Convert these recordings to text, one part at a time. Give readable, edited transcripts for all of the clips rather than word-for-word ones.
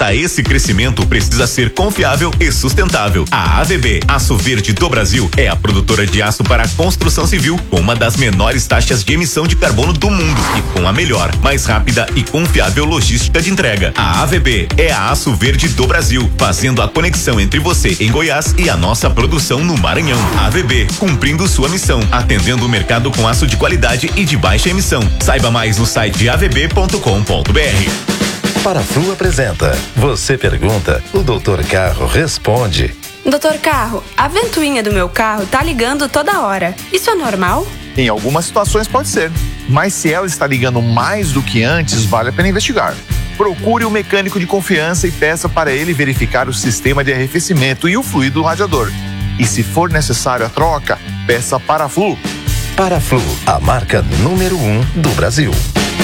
Para esse crescimento precisa ser confiável e sustentável. A AVB, Aço Verde do Brasil, é a produtora de aço para a construção civil com uma das menores taxas de emissão de carbono do mundo e com a melhor, mais rápida e confiável logística de entrega. A AVB é a Aço Verde do Brasil, fazendo a conexão entre você em Goiás e a nossa produção no Maranhão. A AVB, cumprindo sua missão, atendendo o mercado com aço de qualidade e de baixa emissão. Saiba mais no site avb.com.br. Paraflu apresenta Você Pergunta, o Dr. Carro responde. Doutor Carro, a ventoinha do meu carro tá ligando toda hora. Isso é normal? Em algumas situações pode ser, mas se ela está ligando mais do que antes, vale a pena investigar. Procure um mecânico de confiança e peça para ele verificar o sistema de arrefecimento e o fluido do radiador. E se for necessário a troca, peça Paraflu. Paraflu, a marca número 1 do Brasil.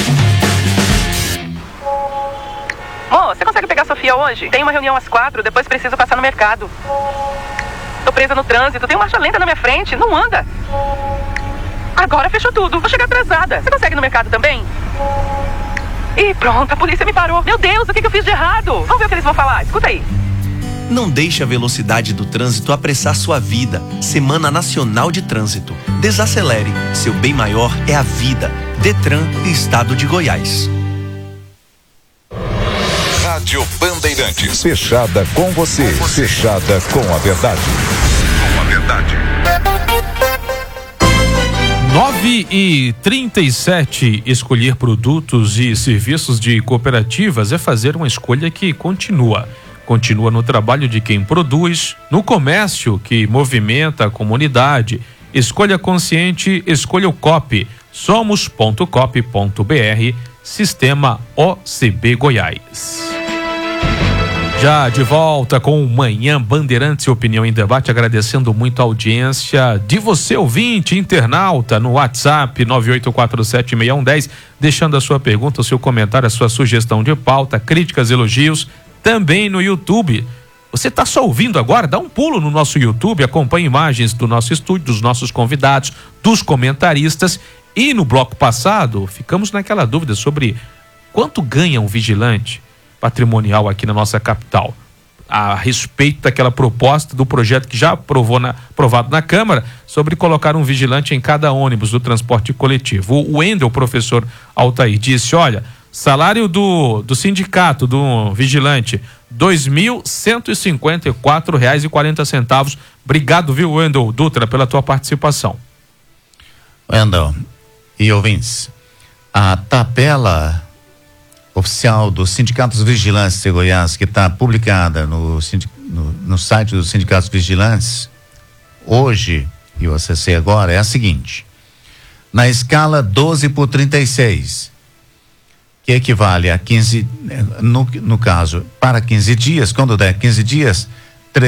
Mô, você consegue pegar a Sofia hoje? Tem uma reunião às 4, depois preciso passar no mercado. Tô presa no trânsito, tem marcha lenta na minha frente, não anda. Agora fechou tudo, vou chegar atrasada. Você consegue ir no mercado também? Ih, pronto, a polícia me parou. Meu Deus, o que eu fiz de errado? Vamos ver o que eles vão falar, escuta aí. Não deixe a velocidade do trânsito apressar sua vida. Semana Nacional de Trânsito. Desacelere, seu bem maior é a vida. Detran e Estado de Goiás. Rádio Bandeirantes. Fechada com você. Fechada com a verdade. Com a verdade. 9h37. Escolher produtos e serviços de cooperativas é fazer uma escolha que continua no trabalho de quem produz, no comércio que movimenta a comunidade. Escolha consciente, escolha o COP. Somos.cop.br, Sistema OCB Goiás. Já de volta com o Manhã Bandeirantes, Opinião em Debate, agradecendo muito a audiência de você, ouvinte, internauta, no WhatsApp 98476110, deixando a sua pergunta, o seu comentário, a sua sugestão de pauta, críticas, elogios, também no YouTube. Você está só ouvindo agora? Dá um pulo no nosso YouTube, acompanhe imagens do nosso estúdio, dos nossos convidados, dos comentaristas. E no bloco passado, ficamos naquela dúvida sobre quanto ganha um vigilante patrimonial aqui na nossa capital, a respeito daquela proposta do projeto que já aprovado na Câmara sobre colocar um vigilante em cada ônibus do transporte coletivo. O Wendel, professor Altair, disse, olha, salário do sindicato do vigilante, R$ 2.154,40. Obrigado, viu, Wendel Dutra, pela tua participação. Wendel e ouvintes, a tabela oficial dos Sindicatos Vigilantes de Goiás, que está publicada no site dos Sindicatos Vigilantes, hoje, e eu acessei agora, é a seguinte: na escala 12/36, que equivale a 15, no caso, para 15 dias, quando der 15 dias, R$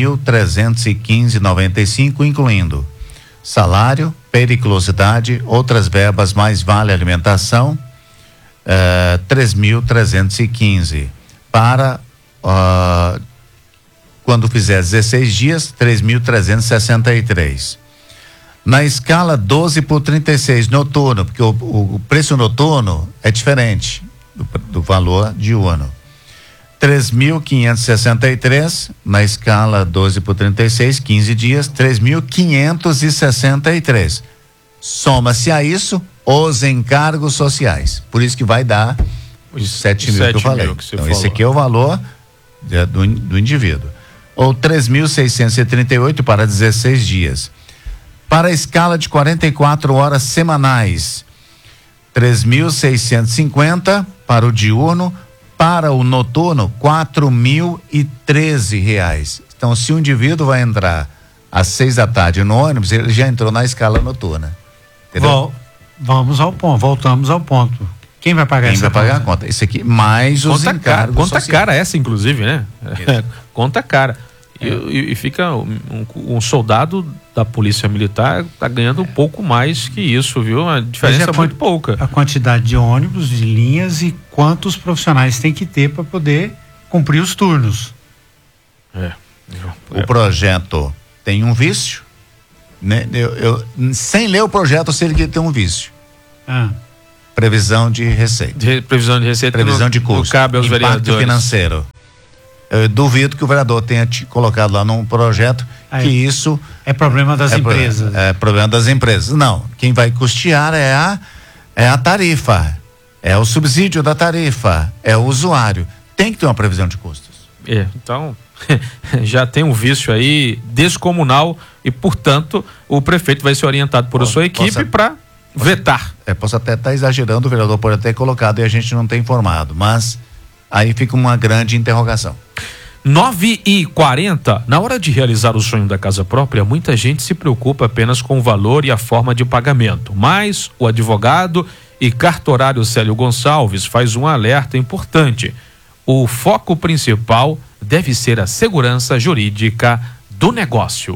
3.315,95, incluindo salário, periculosidade, outras verbas, mais vale alimentação, 3.315. Para quando fizer 16 dias, 3.363. Na escala 12/36 noturno, porque o preço noturno é diferente do valor diurno, 3.563. Na escala 12/36, 15 dias, 3.563. Soma-se a isso os encargos sociais. Por isso que vai dar os 7 mil que eu falei. Então, esse aqui é o valor do indivíduo. Ou 3.638 para 16 dias. Para a escala de 44 horas semanais, 3.650 para o diurno. Para o noturno, R$ 4.013. Então, se o indivíduo vai entrar às 6 da tarde no ônibus, ele já entrou na escala noturna. Entendeu? Vamos ao ponto, voltamos ao ponto. Quem vai pagar essa conta? Quem vai pagar a conta? Isso aqui, mais os encargos conta sociais. Cara essa, inclusive, né? Conta cara. E fica um soldado da Polícia Militar tá ganhando um pouco mais que isso, viu? A diferença é muito pouca. A quantidade de ônibus, de linhas e quantos profissionais tem que ter para poder cumprir os turnos. O projeto tem um vício, né? Sem ler o projeto, eu sei que tem um vício. Previsão de receita. Previsão de receita. Previsão de custo. Cabe aos impacto vereadores. Financeiro. Eu duvido que o vereador tenha te colocado lá num projeto que isso é problema das empresas. É problema das empresas. Não, quem vai custear é a tarifa, é o subsídio da tarifa, é o usuário. Tem que ter uma previsão de custos. Então já tem um vício aí descomunal e, portanto, o prefeito vai ser orientado por sua equipe para vetar. Posso até estar exagerando, o vereador pode ter colocado e a gente não tem informado, mas aí fica uma grande interrogação. 9h40, na hora de realizar o sonho da casa própria, muita gente se preocupa apenas com o valor e a forma de pagamento, mas o advogado e cartorário Célio Gonçalves faz um alerta importante. O foco principal deve ser a segurança jurídica do negócio.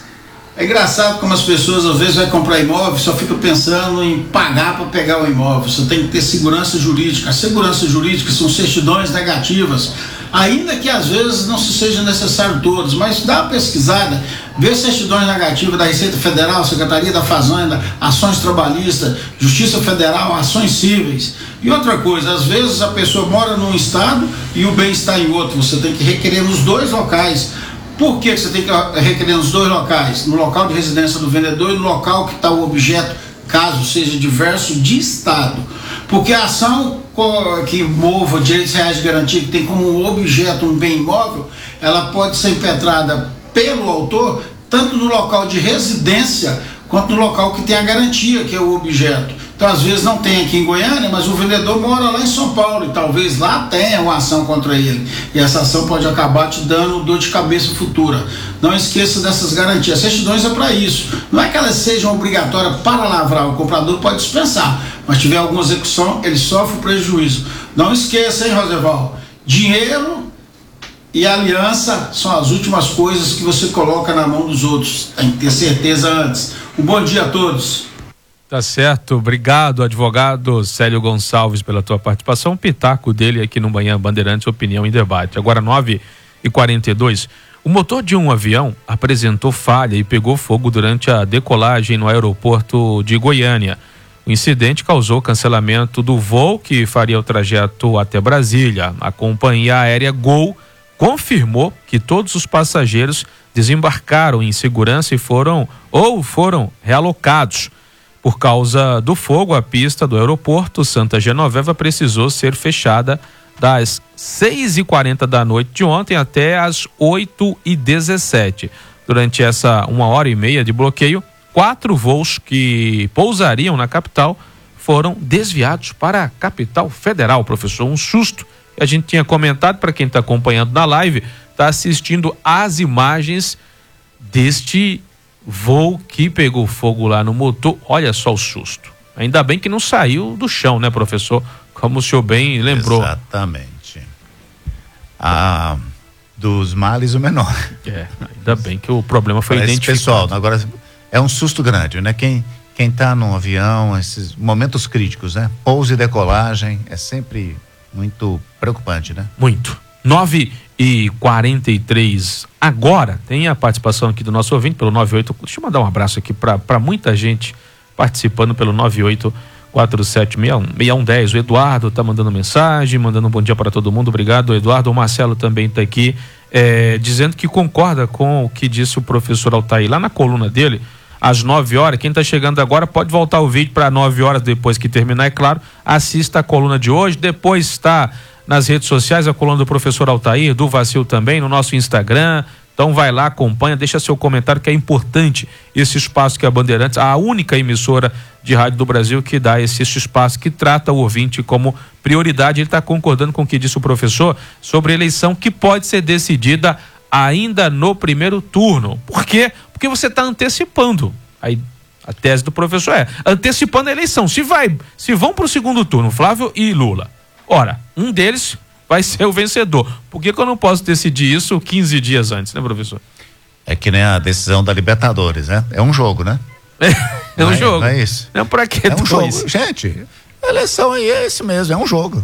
É engraçado como as pessoas às vezes vão comprar imóvel, só ficam pensando em pagar para pegar o imóvel. Você tem que ter segurança jurídica. A segurança jurídica são certidões negativas, ainda que às vezes não se seja necessário todos, mas dá uma pesquisada, vê certidões negativas da Receita Federal, Secretaria da Fazenda, ações trabalhistas, Justiça Federal, ações cíveis. E outra coisa, às vezes a pessoa mora num estado e o bem está em outro, você tem que requerer nos dois locais. Por que você tem que requerer nos dois locais? No local de residência do vendedor e no local que está o objeto, caso seja diverso de estado. Porque a ação que mova direitos reais de garantia, que tem como objeto um bem imóvel, ela pode ser impetrada pelo autor, tanto no local de residência, quanto no local que tem a garantia, que é o objeto. Então, às vezes não tem aqui em Goiânia, mas o vendedor mora lá em São Paulo e talvez lá tenha uma ação contra ele. E essa ação pode acabar te dando dor de cabeça futura. Não esqueça dessas garantias. As certidões é para isso. Não é que elas sejam obrigatórias para lavrar. O comprador pode dispensar, mas se tiver alguma execução, ele sofre prejuízo. Não esqueça, hein, Roseval? Dinheiro e aliança são as últimas coisas que você coloca na mão dos outros. Tem que ter certeza antes. Um bom dia a todos. Tá certo, obrigado, advogado Célio Gonçalves, pela tua participação. Pitaco dele aqui no Manhã Bandeirantes, Opinião em Debate. Agora 9h42, o motor de um avião apresentou falha e pegou fogo durante a decolagem no aeroporto de Goiânia. O incidente causou cancelamento do voo que faria o trajeto até Brasília. A companhia aérea Gol confirmou que todos os passageiros desembarcaram em segurança e foram realocados. Por causa do fogo, a pista do aeroporto Santa Genoveva precisou ser fechada das 6h40 da noite de ontem até as 8h17. Durante essa 1h30 de bloqueio, 4 voos que pousariam na capital foram desviados para a capital federal, professor. Um susto. A gente tinha comentado, para quem está acompanhando na live, está assistindo às imagens deste voo que pegou fogo lá no motor. Olha só o susto. Ainda bem que não saiu do chão, né, professor? Como o senhor bem lembrou. Exatamente. Dos males o menor. Ainda bem que o problema foi identificado. Pessoal, agora é um susto grande, né? Quem tá num avião, esses momentos críticos, né? Pouso e decolagem é sempre muito preocupante, né? Muito. 9h43 agora, tem a participação aqui do nosso ouvinte pelo 98, deixa eu mandar um abraço aqui para muita gente participando pelo 98476110. O Eduardo tá mandando mensagem, mandando um bom dia para todo mundo, obrigado, Eduardo. O Marcelo também tá aqui dizendo que concorda com o que disse o professor Altair lá na coluna dele, às 9h. Quem tá chegando agora pode voltar o vídeo para 9h depois que terminar, é claro, assista a coluna de hoje, depois está nas redes sociais, a coluna do professor Altair, do Vacil também, no nosso Instagram. Então vai lá, acompanha, deixa seu comentário, que é importante esse espaço que a Bandeirantes, a única emissora de rádio do Brasil que dá esse espaço, que trata o ouvinte como prioridade. Ele está concordando com o que disse o professor sobre a eleição que pode ser decidida ainda no primeiro turno. Por quê? Porque você está antecipando. Aí a tese do professor é antecipando a eleição. Se vão para o segundo turno, Flávio e Lula, ora, um deles vai ser o vencedor. Por que eu não posso decidir isso 15 dias antes, né, professor? É que nem a decisão da Libertadores, né? É um jogo, né? É um jogo. Não é isso? Não, pra que é um jogo. Gente, a eleição aí é esse mesmo, é um jogo.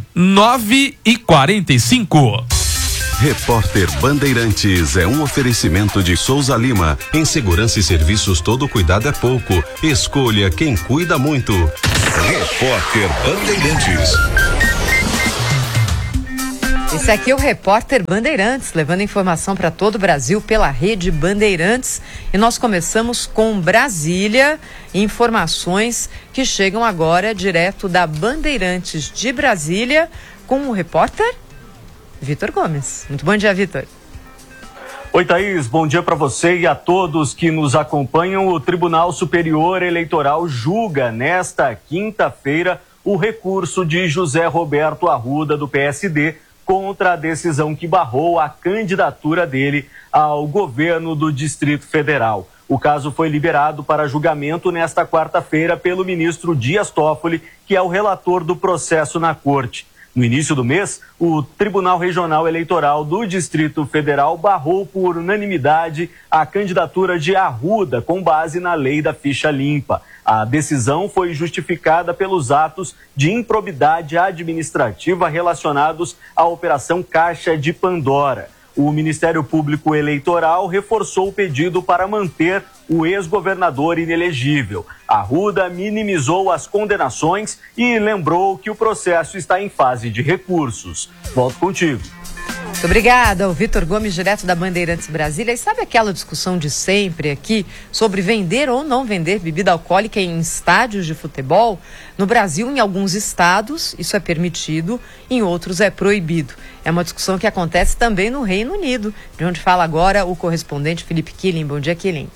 9h45. Repórter Bandeirantes é um oferecimento de Souza Lima. Em segurança e serviços, todo cuidado é pouco. Escolha quem cuida muito. Repórter Bandeirantes. Esse aqui é o Repórter Bandeirantes, levando informação para todo o Brasil pela Rede Bandeirantes. E nós começamos com Brasília, informações que chegam agora direto da Bandeirantes de Brasília, com o repórter Vitor Gomes. Muito bom dia, Vitor. Oi, Thaís, bom dia para você e a todos que nos acompanham. O Tribunal Superior Eleitoral julga nesta quinta-feira o recurso de José Roberto Arruda, do PSD, contra a decisão que barrou a candidatura dele ao governo do Distrito Federal. O caso foi liberado para julgamento nesta quarta-feira pelo ministro Dias Toffoli, que é o relator do processo na corte. No início do mês, o Tribunal Regional Eleitoral do Distrito Federal barrou por unanimidade a candidatura de Arruda, com base na lei da ficha limpa. A decisão foi justificada pelos atos de improbidade administrativa relacionados à Operação Caixa de Pandora. O Ministério Público Eleitoral reforçou o pedido para manter o ex-governador inelegível. Arruda minimizou as condenações e lembrou que o processo está em fase de recursos. Volto contigo. Muito obrigada, o Vitor Gomes, direto da Bandeirantes Brasília. E sabe aquela discussão de sempre aqui sobre vender ou não vender bebida alcoólica em estádios de futebol? No Brasil, em alguns estados, isso é permitido, em outros é proibido. É uma discussão que acontece também no Reino Unido, de onde fala agora o correspondente Felipe Killing. Bom dia, Killing.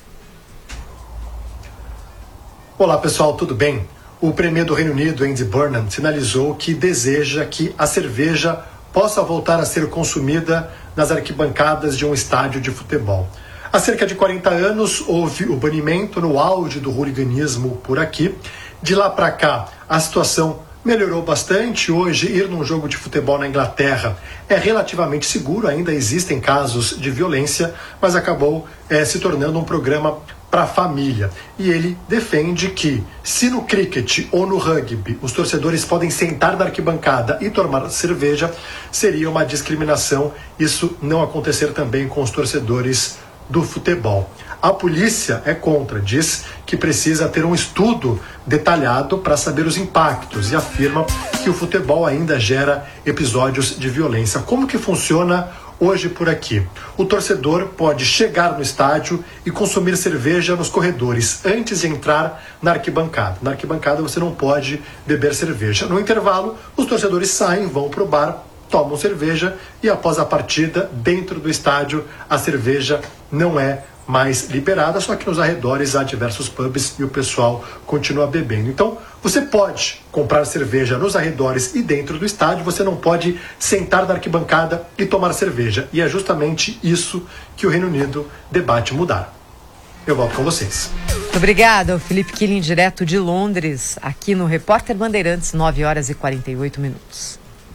Olá, pessoal, tudo bem? O premier do Reino Unido, Andy Burnham, sinalizou que deseja que a cerveja possa voltar a ser consumida nas arquibancadas de um estádio de futebol. Há cerca de 40 anos houve o banimento no auge do hooliganismo por aqui. De lá para cá, a situação melhorou bastante. Hoje, ir num jogo de futebol na Inglaterra é relativamente seguro. Ainda existem casos de violência, mas acabou se tornando um programa para a família. E ele defende que, se no cricket ou no rugby os torcedores podem sentar na arquibancada e tomar cerveja, seria uma discriminação isso não acontecer também com os torcedores do futebol. A polícia é contra, diz que precisa ter um estudo detalhado para saber os impactos e afirma que o futebol ainda gera episódios de violência. Como que funciona hoje por aqui? O torcedor pode chegar no estádio e consumir cerveja nos corredores antes de entrar na arquibancada. Na arquibancada você não pode beber cerveja. No intervalo, os torcedores saem, vão para o bar, tomam cerveja e após a partida, dentro do estádio, a cerveja não é mais liberada, só que nos arredores há diversos pubs e o pessoal continua bebendo. Então, você pode comprar cerveja nos arredores e dentro do estádio, você não pode sentar na arquibancada e tomar cerveja. E é justamente isso que o Reino Unido debate mudar. Eu volto com vocês. Muito obrigada, o Felipe Killing, direto de Londres, aqui no Repórter Bandeirantes, 9h48.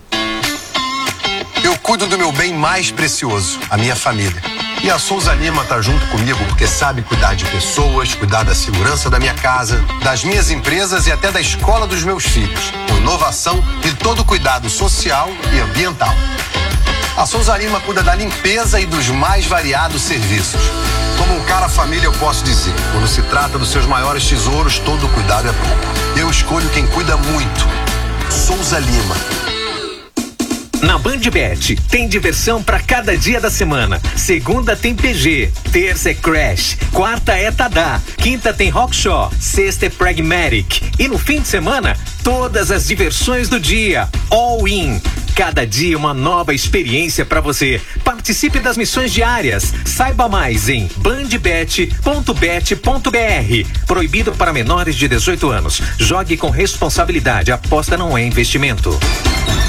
Eu cuido do meu bem mais precioso, a minha família. E a Souza Lima está junto comigo porque sabe cuidar de pessoas, cuidar da segurança da minha casa, das minhas empresas e até da escola dos meus filhos, com inovação e todo o cuidado social e ambiental. A Souza Lima cuida da limpeza e dos mais variados serviços. Como um cara família, eu posso dizer, quando se trata dos seus maiores tesouros, todo cuidado é pouco. Eu escolho quem cuida muito. Souza Lima. Na BandBet, tem diversão para cada dia da semana. Segunda tem PG, terça é Crash, quarta é Tadá, quinta tem Rockshaw, sexta é Pragmatic. E no fim de semana, todas as diversões do dia. All in. Cada dia uma nova experiência para você. Participe das missões diárias. Saiba mais em bandbet.bet.br. Proibido para menores de 18 anos. Jogue com responsabilidade. Aposta não é investimento.